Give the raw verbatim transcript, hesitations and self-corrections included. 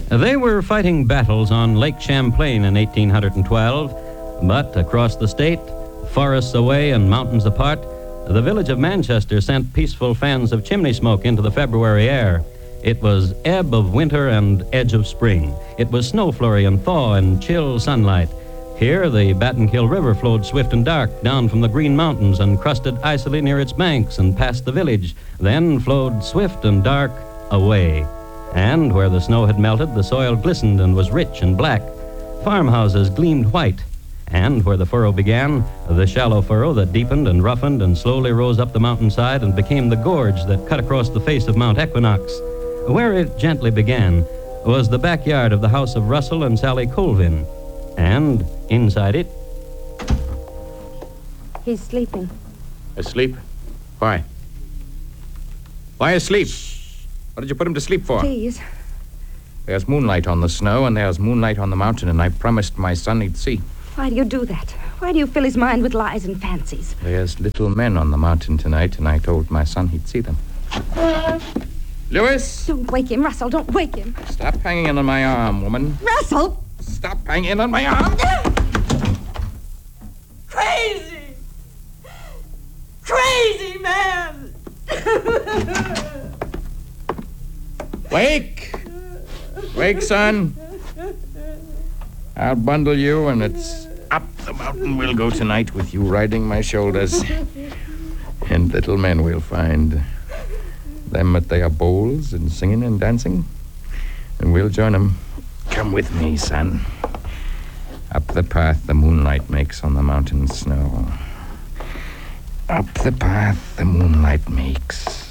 They were fighting battles on Lake Champlain in eighteen twelve, but across the state, forests away and mountains apart, the village of Manchester sent peaceful fans of chimney smoke into the February air. It was ebb of winter and edge of spring. It was snow flurry and thaw and chill sunlight. Here, the Battenkill River flowed swift and dark down from the Green Mountains and crusted icily near its banks and past the village, then flowed swift and dark away. And where the snow had melted, the soil glistened and was rich and black. Farmhouses gleamed white. And where the furrow began, the shallow furrow that deepened and roughened and slowly rose up the mountainside and became the gorge that cut across the face of Mount Equinox. Where it gently began was the backyard of the house of Russell and Sally Colvin. And inside it... He's sleeping. Asleep? Why? Why asleep? What did you put him to sleep for? Please. There's moonlight on the snow, and there's moonlight on the mountain, and I promised my son he'd see. Why do you do that? Why do you fill his mind with lies and fancies? There's little men on the mountain tonight, and I told my son he'd see them. Lewis! Don't wake him, Russell. Don't wake him. Stop hanging in on my arm, woman. Russell! Stop hanging on my arm! Crazy! Crazy man! Wake! Wake, son. I'll bundle you, and it's up the mountain we'll go tonight with you riding my shoulders. And little men we'll find. Them at their bowls and singing and dancing. And we'll join them. Come with me, son. Up the path the moonlight makes on the mountain snow. Up the path the moonlight makes.